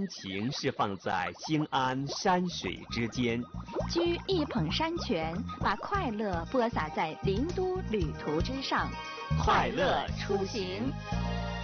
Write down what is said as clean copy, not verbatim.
心情是放在兴安山水之间， 居一捧山泉，把快乐播撒在林都旅途之上，快乐出行。